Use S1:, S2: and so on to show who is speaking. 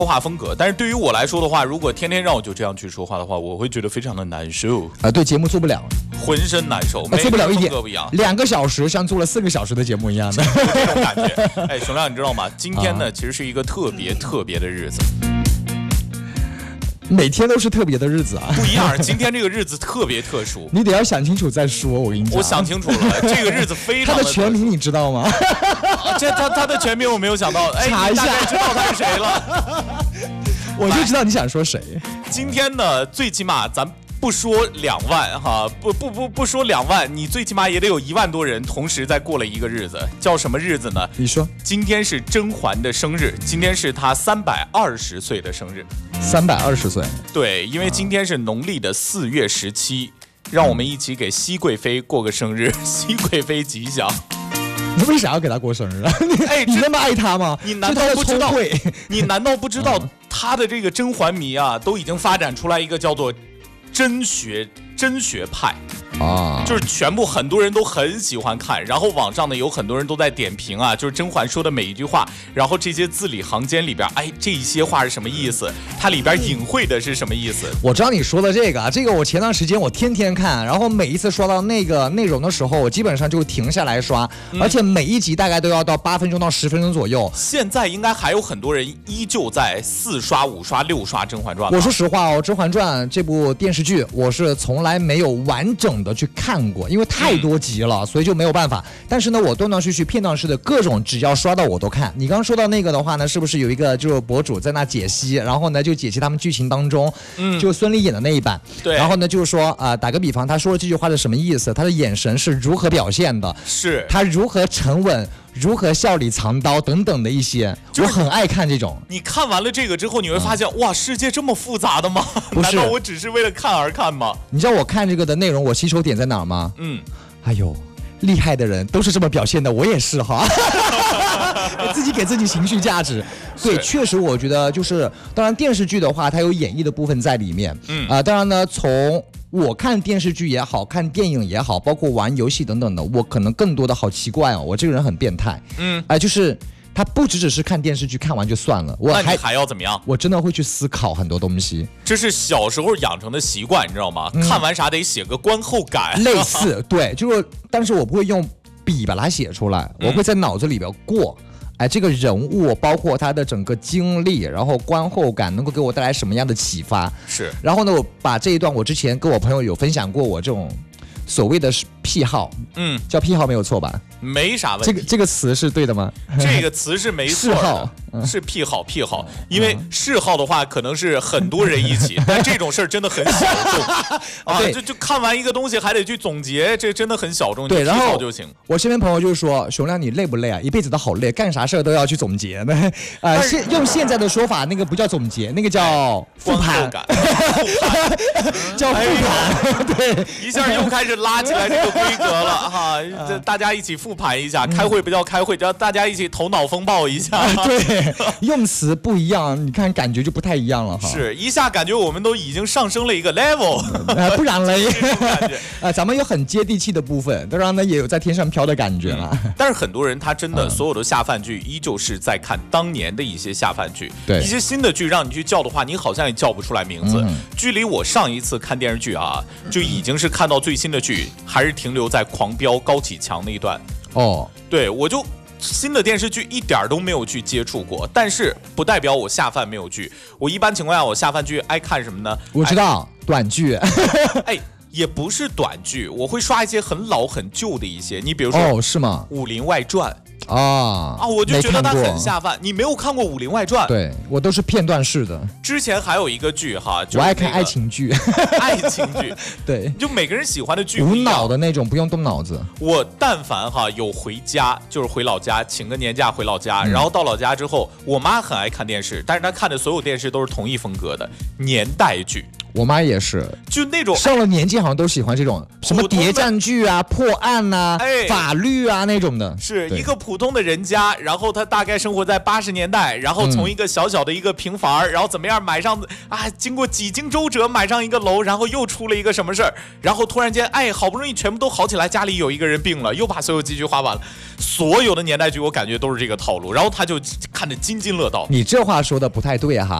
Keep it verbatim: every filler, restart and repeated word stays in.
S1: 说话风格，但是对于我来说的话，如果天天让我就这样去说话的话，我会觉得非常的难受
S2: 啊、呃。对，节目做不了，
S1: 浑身难受，
S2: 呃、做不了一点，
S1: 不一样，
S2: 两个小时像做了四个小时的节目一样的
S1: 这种感觉。哎，熊亮，你知道吗？今天呢，啊、其实是一个特别特别的日子。
S2: 每天都是特别的日子啊，
S1: 不一样。今天这个日子特别特殊，
S2: 你得要想清楚再说。我跟你讲，
S1: 我想清楚了，这个日子非常的。
S2: 他的全名你知道吗？
S1: 啊、这他他的全名我没有想到，哎，
S2: 查一下，
S1: 大概知道他是谁了。
S2: 我就知道你想说谁。
S1: 今天呢，最起码咱不说两万哈，不不不不说两万，你最起码也得有一万多人同时在过了一个日子，叫什么日子呢？
S2: 你说。
S1: 今天是甄嬛的生日，今天是她三百二十岁的生日。
S2: 三百二十岁。
S1: 对，因为今天是农历的四月十七，让我们一起给熹贵妃过个生日，熹贵妃吉祥。
S2: 你为啥要给她过生日啊？
S1: 哎，
S2: 你那么爱她吗？
S1: 你难道不知道？你难道不知道她的这个甄嬛迷啊，都已经发展出来一个叫做甄学甄学派。啊，就是全部很多人都很喜欢看，然后网上呢有很多人都在点评啊，就是甄嬛说的每一句话，然后这些字里行间里边，哎，这一些话是什么意思？它里边隐晦的是什么意思？
S2: 我知道你说的这个，这个我前段时间我天天看，然后每一次刷到那个内容的时候，我基本上就停下来刷，嗯、而且每一集大概都要到八分钟到十分钟左右。
S1: 现在应该还有很多人依旧在四刷、五刷、六刷《甄嬛传》。
S2: 我说实话哦，《甄嬛传》这部电视剧我是从来没有完整的去看过，因为太多集了，嗯、所以就没有办法。但是呢，我断断续续、片段式的各种，只要刷到我都看。你刚刚说到那个的话呢，是不是有一个就是博主在那解析，然后呢就解析他们剧情当中，嗯，就孙俪演的那一版，
S1: 对，
S2: 然后呢就是说啊、呃，打个比方，他说了这句话是什么意思？他的眼神是如何表现的？
S1: 是
S2: 他如何沉稳？如何笑里藏刀等等的一些，我很爱看这种。
S1: 你看完了这个之后，你会发现、嗯、哇，世界这么复杂的吗？
S2: 不是，
S1: 难道我只是为了看而看吗？
S2: 你知道我看这个的内容，我吸收点在哪儿吗？嗯，哎呦，厉害的人都是这么表现的，我也是哈。自己给自己情绪价值。对，确实我觉得就是，当然电视剧的话，它有演绎的部分在里面。嗯啊、呃，当然呢，从我看电视剧也好看电影也好，包括玩游戏等等的，我可能更多的好奇怪哦，我这个人很变态。嗯，啊、呃，就是他不只只是看电视剧看完就算了，我还
S1: 还要怎么样？
S2: 我真的会去思考很多东西。
S1: 这是小时候养成的习惯，你知道吗？嗯、看完啥得写个观后感。
S2: 类似，对，就是，但是我不会用笔把它写出来，我会在脑子里边过。嗯哎，这个人物包括他的整个经历，然后观后感能够给我带来什么样的启发？
S1: 是。
S2: 然后呢，我把这一段我之前跟我朋友有分享过，我这种所谓的癖好，嗯，叫癖好没有错吧？
S1: 没啥问题。
S2: 这个这个词是对的吗？
S1: 这个词是没错的，
S2: 嗜好、
S1: 嗯、是癖好癖好，因为嗜好的话可能是很多人一起，但这种事儿真的很小众啊！就就看完一个东西还得去总结，这真的很小众。
S2: 对，然后
S1: 就行。
S2: 我身边朋友就是说，熊亮你累不累啊？一辈子都好累，干啥事儿都要去总结呢。啊、呃，现用现在的说法，那个不叫总结，那个叫复盘，叫复盘。对，
S1: 一下又开始拉起来这个规格了哈！这大家一起复盘一下，开会不叫开会，叫大家一起头脑风暴一下。
S2: 对，用词不一样，你看感觉就不太一样了哈。
S1: 是一下感觉我们都已经上升了一个 level，
S2: 呃、不然嘞，啊，咱们有很接地气的部分，当然呢也有在天上飘的感觉了。
S1: 嗯、但是很多人他真的所有的下饭剧依旧是在看当年的一些下饭剧，
S2: 对，
S1: 一些新的剧让你去叫的话，你好像也叫不出来名字。嗯、距离我上一次看电视剧啊，就已经是看到最新的剧，还是停留在《狂飙》高启强那一段。哦，对，我就新的电视剧一点都没有去接触过，但是不代表我下饭没有剧。我一般情况下我下饭剧爱看什么呢？
S2: 我知道，短剧。
S1: 哎，也不是短剧，我会刷一些很老很旧的一些。你比如说，
S2: 哦，是吗？
S1: 《武林外传》。
S2: 啊
S1: 啊！我就觉得它很下饭。你没有看过《武林外传》？
S2: 对，我都是片段式的。
S1: 之前还有一个剧哈，就是、
S2: 我爱看爱情剧，
S1: 爱情剧。
S2: 对，
S1: 就每个人喜欢的剧
S2: 无脑的那种，不用动脑子。
S1: 我但凡哈有回家，就是回老家，请个年假回老家，嗯、然后到老家之后，我妈很爱看电视，但是她看的所有电视都是同一风格的年代剧。
S2: 我妈也是，
S1: 就那种
S2: 上了年纪好像都喜欢这种什么谍战剧啊、破案呐、啊、哎、法律啊那种的。
S1: 是一个普通的人家，然后他大概生活在八十年代，然后从一个小小的一个平房，嗯、然后怎么样买上啊，经过几经周折买上一个楼，然后又出了一个什么事儿，然后突然间哎，好不容易全部都好起来，家里有一个人病了，又把所有积蓄花完了。所有的年代剧我感觉都是这个套路，然后他就看得津津乐道。
S2: 你这话说的不太对啊哈。